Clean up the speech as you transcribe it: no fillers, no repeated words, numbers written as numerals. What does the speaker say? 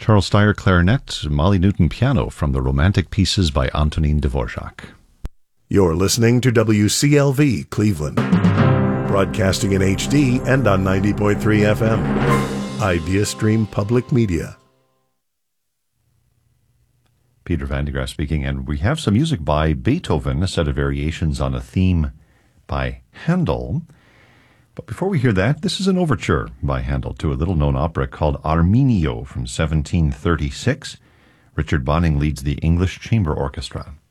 Charles Steyer clarinet, Molly Newton piano from the Romantic Pieces by Antonin Dvorak. You're listening to WCLV Cleveland, broadcasting in HD and on 90.3 FM. IdeaStream Public Media. Peter Van de Graaf speaking, and we have some music by Beethoven, a set of variations on a theme by Handel. But before we hear that, this is an overture by Handel to a little-known opera called Arminio from 1736. Richard Bonning leads the English Chamber Orchestra.